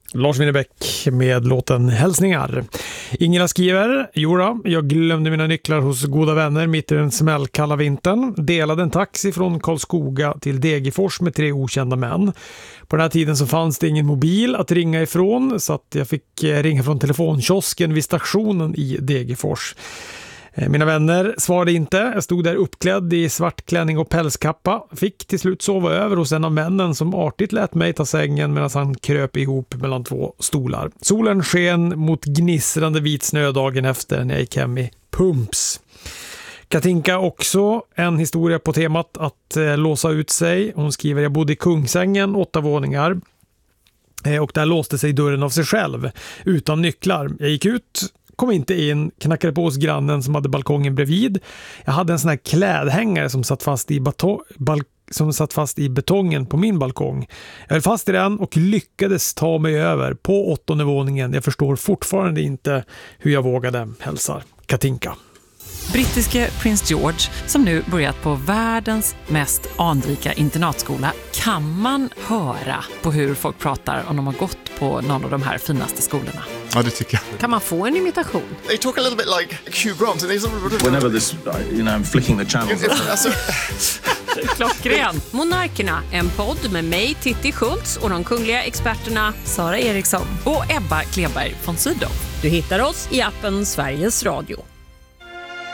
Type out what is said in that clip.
Lars Winnerbäck med låten Hälsningar. Ingela skriver: Jodå, jag glömde mina nycklar hos goda vänner mitt i den smällkalla vintern. Delade en taxi från Karlskoga till Degerfors med 3 okända män. På den här tiden så fanns det ingen mobil att ringa ifrån, så att jag fick ringa från telefonkiosken vid stationen i Degerfors. Mina vänner svarade inte. Jag stod där uppklädd i svart klänning och pälskappa. Fick till slut sova över hos en av männen som artigt lät mig ta sängen medan han kröp ihop mellan 2 stolar. Solen sken mot gnisrande vit snö dagen efter när jag gick hem i pumps. Katinka också en historia på temat att låsa ut sig. Hon skriver: jag bodde i Kungsängen, 8 våningar. Och där låste sig dörren av sig själv utan nycklar. Jag gick ut, kom inte in, knackade på hos grannen som hade balkongen bredvid. Jag hade en sån här klädhängare som satt fast i betongen på min balkong. Jag höll fast i den och lyckades ta mig över på 8:e våningen. Jag förstår fortfarande inte hur jag vågade, hälsar Katinka. Brittiske prins George, som nu börjat på världens mest anrika internatskola, kan man höra på hur folk pratar om de har gått på någon av de här finaste skolorna. Ja, det tycker jag. Kan man få en imitation? They talk a little bit like Hugh Grant. Whenever this, I'm flicking the channels. Klockren. Monarkerna, en podd med mig, Titti Schultz, och de kungliga experterna Sara Eriksson och Ebba Kleberg von Sydow. Du hittar oss i appen Sveriges Radio.